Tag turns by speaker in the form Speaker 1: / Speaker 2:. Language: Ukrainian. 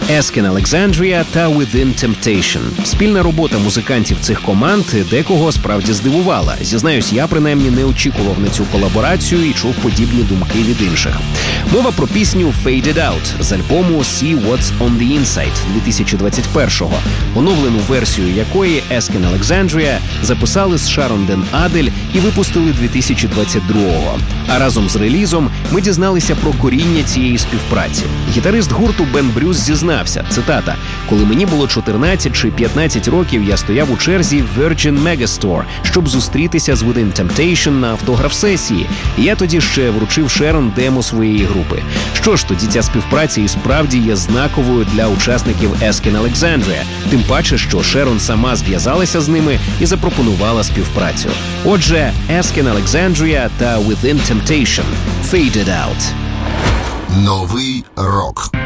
Speaker 1: Askin Alexandria та Within Temptation. Спільна робота музикантів цих команд декого справді здивувала. Зізнаюсь, я принаймні не очікував на цю колаборацію і чув подібні думки від інших. Мова про пісню Faded Out з альбому See What's on the Inside 2021-го, оновлену версію якої Askin Alexandria записали з Шарон Ден Адель і випустили 2022-го. А разом з релізом ми дізналися про коріння цієї співпраці. Гітарист гурту Бен Брюс зізнався, цитата: «Коли мені було 14 чи 15 років, я стояв у черзі в Virgin Megastore, щоб зустрітися з Within Temptation на автограф-сесії. І я тоді ще вручив Шерон демо своєї групи. Що ж, тоді ця співпраця і справді є знаковою для учасників Askin Alexandria. Тим паче, що Шерон сама зв'язалася з ними і запропонувала співпрацю. Отже, Askin Alexandria та Within Temptation. Faded Out.
Speaker 2: Новий рок.